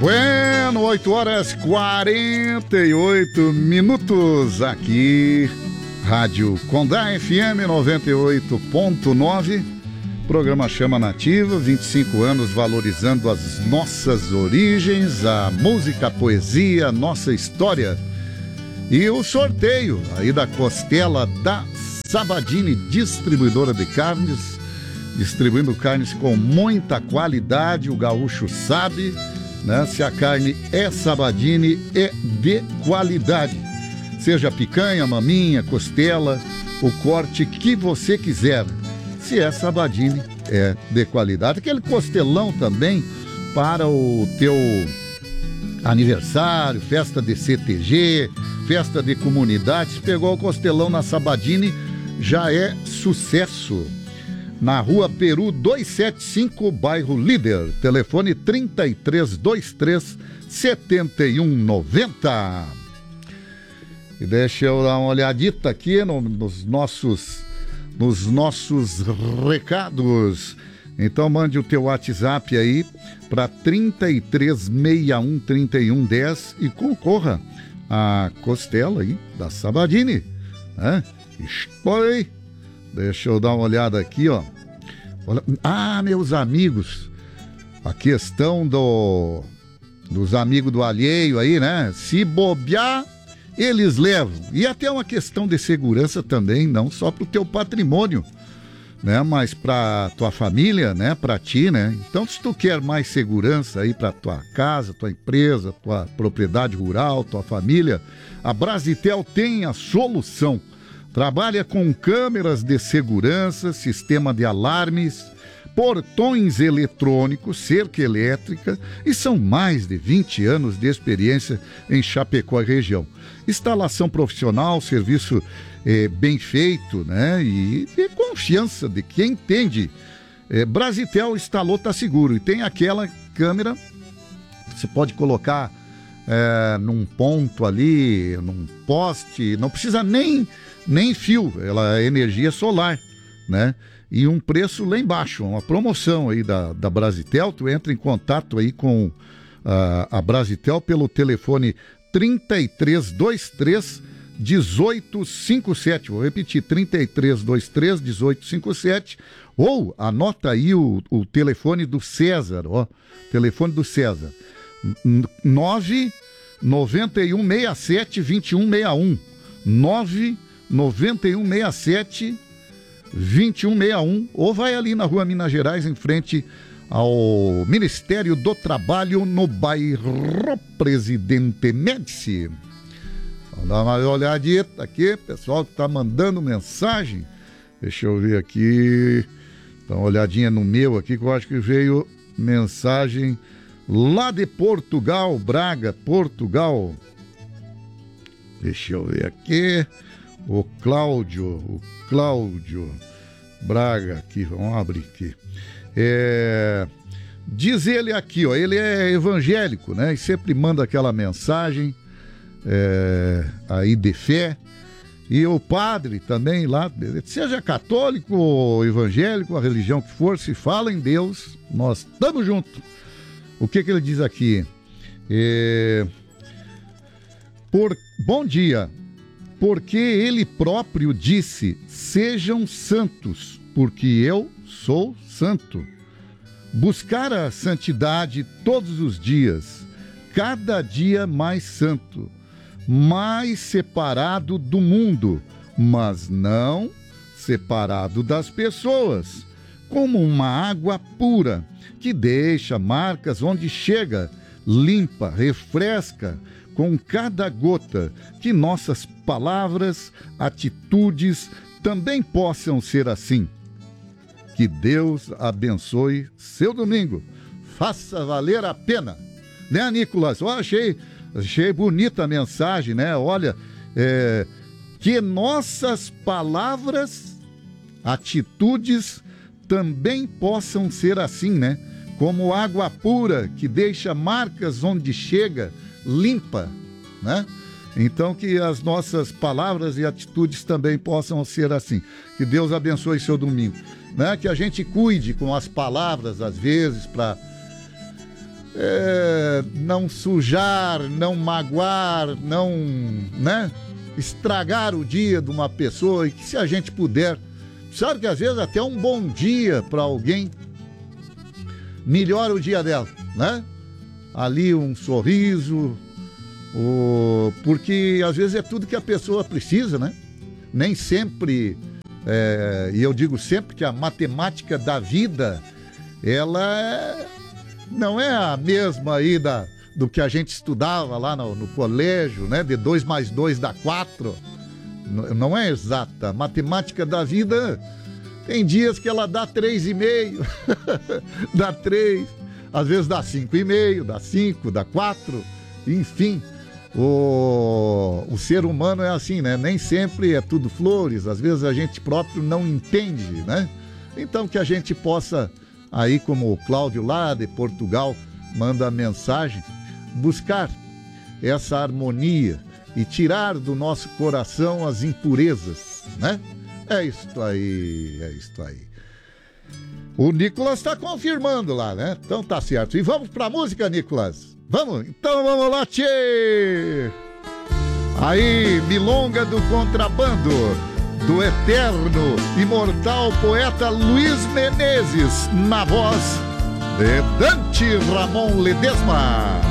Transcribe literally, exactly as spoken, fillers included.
Bueno, oito horas e quarenta e oito minutos aqui, Rádio Condá F M noventa e oito ponto nove, programa Chama Nativa, vinte e cinco anos valorizando as nossas origens, a música, a poesia, a nossa história. E o sorteio aí da costela da Sabadini, distribuidora de carnes, distribuindo carnes com muita qualidade, o gaúcho sabe, né? Se a carne é Sabadini, é de qualidade. Seja picanha, maminha, costela, o corte que você quiser. Se é Sabadini, é de qualidade. Aquele costelão também para o teu aniversário, festa de C T G, festa de comunidade. Se pegou o costelão na Sabadini, já é sucesso. Na Rua Peru duzentos e setenta e cinco, bairro Líder. Telefone trinta e três vinte e três, setenta e um noventa. E deixa eu dar uma olhadita aqui no, nos nossos nos nossos recados. Então mande o teu WhatsApp aí para trinta e três sessenta e um, trinta e um dez e concorra a costela aí da Sabadini, né? Escolhe aí. Deixa eu dar uma olhada aqui, ó. Ah, meus amigos, a questão do dos amigos do alheio aí, né? Se bobear, eles levam. E até uma questão de segurança também, não só pro teu patrimônio, né? Mas pra tua família, né? Pra ti, né? Então, se tu quer mais segurança aí pra tua casa, tua empresa, tua propriedade rural, tua família, a Brasitel tem a solução. Trabalha com câmeras de segurança, sistema de alarmes, portões eletrônicos, cerca elétrica e são mais de vinte anos de experiência em Chapecó e região. Instalação profissional, serviço eh, bem feito, né? E, e confiança de quem entende. Eh, Brasitel instalou, tá seguro. E tem aquela câmera, você pode colocar eh, num ponto ali, num poste, não precisa nem... nem fio, ela é energia solar, né? E um preço lá embaixo, uma promoção aí da, da Brasitel. Tu entra em contato aí com uh, a Brasitel pelo telefone trinta e três vinte e três, dezoito cinquenta e sete. Vou repetir, trinta e três vinte e três, dezoito cinquenta e sete. Ou anota aí o, o telefone do César, ó. Telefone do César. nove nove um seis sete, dois um seis um. nove nove um seis sete, dois um seis um, ou vai ali na Rua Minas Gerais, em frente ao Ministério do Trabalho, no bairro Presidente Médici. Vamos dar uma olhadinha aqui, pessoal que está mandando mensagem. Deixa eu ver aqui, dá uma olhadinha no meu aqui, que eu acho que veio mensagem lá de Portugal, Braga, Portugal. Deixa eu ver aqui. O Cláudio, o Cláudio Braga, aqui, vamos abrir aqui. É, diz ele aqui, ó, ele é evangélico, né? E sempre manda aquela mensagem é, aí de fé. E o padre também lá, seja católico ou evangélico, a religião que for, se fala em Deus, nós estamos juntos. O que que ele diz aqui? É, por, bom dia. Porque ele próprio disse, sejam santos, porque eu sou santo. Buscar a santidade todos os dias, cada dia mais santo, mais separado do mundo, mas não separado das pessoas, como uma água pura, que deixa marcas onde chega, limpa, refresca, com cada gota, que nossas palavras, atitudes também possam ser assim. Que Deus abençoe seu domingo. Faça valer a pena. Né, Nicolas? Eu achei, achei bonita a mensagem, né? Olha, é, que nossas palavras, atitudes também possam ser assim, né? Como água pura, que deixa marcas onde chega, limpa, né? Então que as nossas palavras e atitudes também possam ser assim. Que Deus abençoe seu domingo, né? Que a gente cuide com as palavras às vezes para é, não sujar, não magoar, não, né, estragar o dia de uma pessoa, e que se a gente puder, sabe que às vezes até um bom dia para alguém melhora o dia dela, né? Ali um sorriso, o... porque às vezes é tudo que a pessoa precisa, né? Nem sempre, é... e eu digo sempre que a matemática da vida, ela é... não é a mesma aí da... do que a gente estudava lá no, no colégio, né? De dois mais dois dá quatro. Não é exata. A matemática da vida tem dias que ela dá três e meio, dá três, às vezes dá cinco e meio, dá cinco, dá quatro, enfim. O, o ser humano é assim, né? Nem sempre é tudo flores, às vezes a gente próprio não entende, né? Então que a gente possa, aí como o Cláudio lá de Portugal manda a mensagem, buscar essa harmonia e tirar do nosso coração as impurezas, né? É isso aí, é isso aí. O Nicolas está confirmando lá, né? Então tá certo. E vamos pra música, Nicolas? Vamos? Então vamos lá, tchê! Aí, Milonga do Contrabando, do eterno, imortal poeta Luiz Menezes, na voz de Dante Ramon Ledesma.